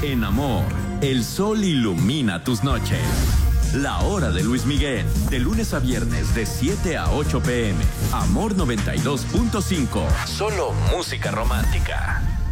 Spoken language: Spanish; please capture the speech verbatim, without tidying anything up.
En Amor, el sol ilumina tus noches. La hora de Luis Miguel, de lunes a viernes de siete a ocho pm. Amor noventa y dos punto cinco. Solo música romántica.